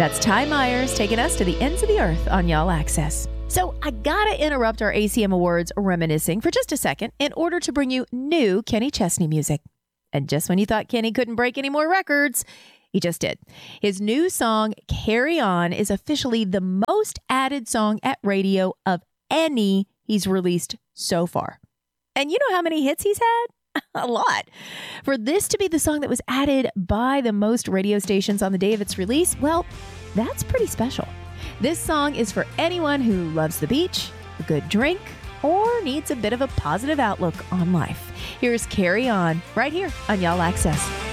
That's Ty Myers taking us to the ends of the earth on Y'all Access. So I gotta interrupt our ACM Awards reminiscing for just a second in order to bring you new Kenny Chesney music. And just when you thought Kenny couldn't break any more records, he just did. His new song, Carry On, is officially the most added song at radio of any he's released so far. And you know how many hits he's had? A lot. For this to be the song that was added by the most radio stations on the day of its release, well, that's pretty special. This song is for anyone who loves the beach, a good drink, or needs a bit of a positive outlook on life. Here's Carry On right here on Y'all Access.